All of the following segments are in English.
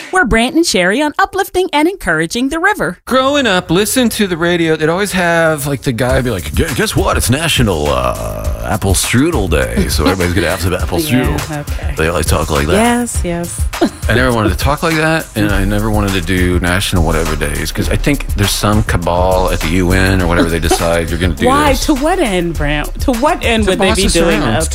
We're Brant and Sherry on uplifting and encouraging the river. Growing up, listen to the radio. They'd always have like the guy be like, guess what? It's National Apple Strudel Day. So everybody's going to have some apple strudel. Okay. They always talk like that. Yes. I never wanted to talk like that, and I never wanted to do National whatever days, because I think there's some cabal at the UN or whatever they decide you're going to do. Why? This. To what end, Brant? To what end would they be doing that?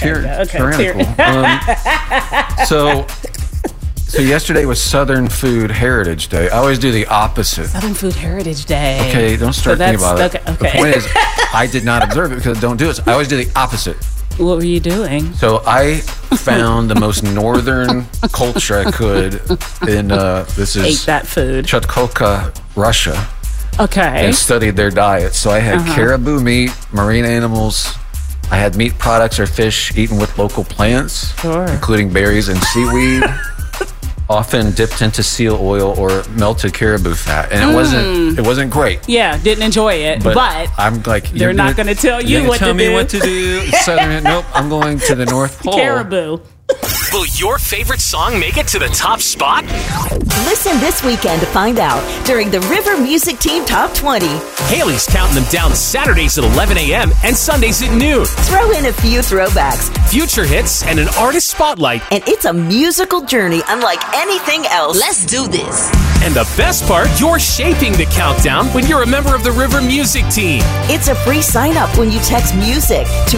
So yesterday was Southern Food Heritage Day. I always do the opposite. Southern Food Heritage Day. Okay, don't start thinking about it. Okay. The point is, I did not observe it because I don't do it. So I always do the opposite. What were you doing? So I found the most northern culture I could in Ate that food. Chukotka, Russia. Okay. And studied their diet. So I had caribou meat, marine animals. I had meat products or fish eaten with local plants, including berries and seaweed, often dipped into seal oil or melted caribou fat. And it wasn't great. Yeah, didn't enjoy it, but I'm like, they're not going to tell you what to do. Tell me what to do. Southern, nope, I'm going to the North Pole. Caribou. Will your favorite song make it to the top spot? Listen this weekend to find out during the River Music Team Top 20. Haley's counting them down Saturdays at 11 a.m. and Sundays at noon. Throw in a few throwbacks, future hits, and an artist spotlight. And it's a musical journey unlike anything else. Let's do this. And the best part, you're shaping the countdown when you're a member of the River Music Team. It's a free sign-up when you text MUSIC to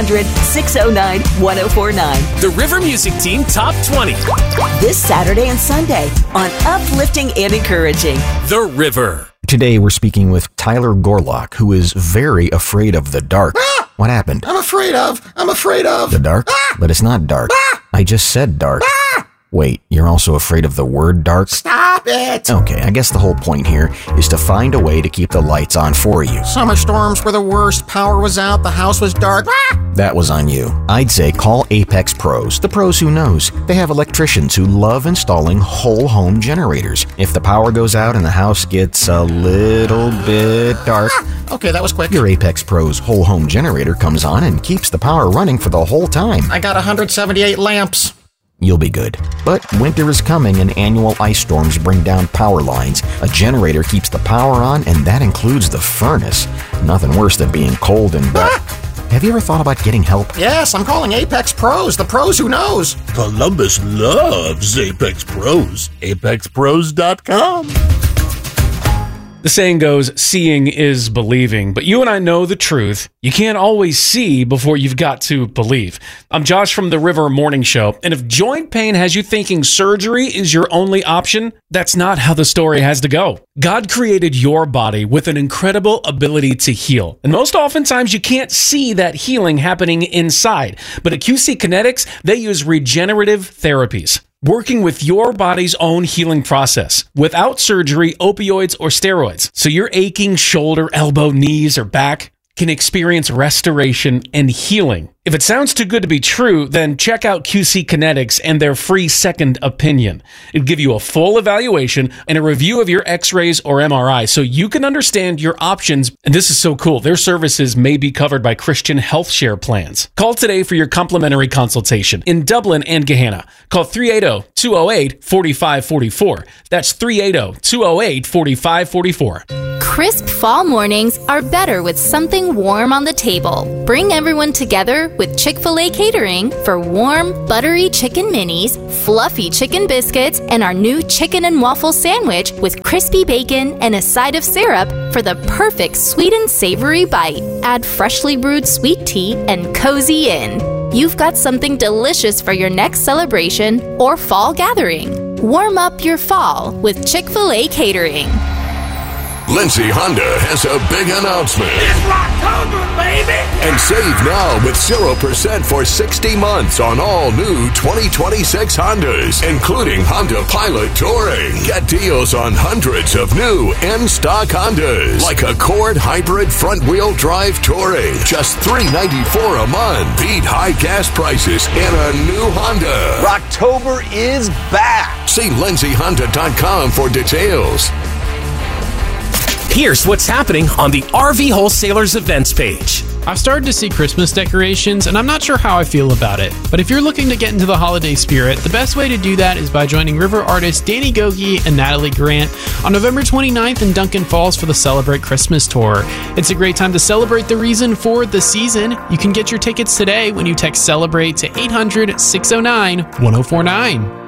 800-609-1049. The River Music Team Top 20. This Saturday and Sunday on Uplifting and Encouraging. The River. Today we're speaking with Tyler Gorlock, who is very afraid of the dark. What happened? I'm afraid of the dark? But it's not dark. I just said dark. Wait, you're also afraid of the word dark? Stop it! Okay, I guess the whole point here is to find a way to keep the lights on for you. Summer storms were the worst. Power was out. The house was dark. That was on you. I'd say call Apex Pros, the pros who knows. They have electricians who love installing whole home generators. If the power goes out and the house gets a little bit dark... Okay, that was quick. Your Apex Pros whole home generator comes on and keeps the power running for the whole time. I got 178 lamps. You'll be good. But winter is coming and annual ice storms bring down power lines. A generator keeps the power on, and that includes the furnace. Nothing worse than being cold and wet. Have you ever thought about getting help? Yes, I'm calling Apex Pros, the pros who knows. Columbus loves Apex Pros. ApexPros.com. The saying goes, seeing is believing, but you and I know the truth. You can't always see before you've got to believe. I'm Josh from the River Morning Show, and if joint pain has you thinking surgery is your only option, that's not how the story has to go. God created your body with an incredible ability to heal, and most oftentimes you can't see that healing happening inside. But at QC Kinetics, they use regenerative therapies, working with your body's own healing process without surgery, opioids, or steroids. So your aching shoulder, elbow, knees, or back can experience restoration and healing. If it sounds too good to be true, then check out QC Kinetics and their free second opinion. It'll give you a full evaluation and a review of your x-rays or MRI so you can understand your options. And this is so cool. Their services may be covered by Christian Health Share plans. Call today for your complimentary consultation in Dublin and Gahanna. Call 380-208-4544. That's 380-208-4544. Crisp fall mornings are better with something warm on the table. Bring everyone together with Chick-fil-A catering for warm, buttery chicken minis, fluffy chicken biscuits, and our new chicken and waffle sandwich with crispy bacon and a side of syrup for the perfect sweet and savory bite. Add freshly brewed sweet tea and cozy in. You've got something delicious for your next celebration or fall gathering. Warm up your fall with Chick-fil-A catering. Lindsay Honda has a big announcement. It's Rocktober, baby! And save now with 0% for 60 months on all new 2026 Hondas, including Honda Pilot Touring. Get deals on hundreds of new in-stock Hondas, like Accord Hybrid Front-Wheel Drive Touring. Just $394 a month. Beat high gas prices in a new Honda. Rocktober is back! See lindsayhonda.com for details. Here's what's happening on the RV Wholesalers events page. I've started to see Christmas decorations, and I'm not sure how I feel about it. But if you're looking to get into the holiday spirit, the best way to do that is by joining River artists Danny Gogi and Natalie Grant on November 29th in Duncan Falls for the Celebrate Christmas Tour. It's a great time to celebrate the reason for the season. You can get your tickets today when you text CELEBRATE to 800-609-1049.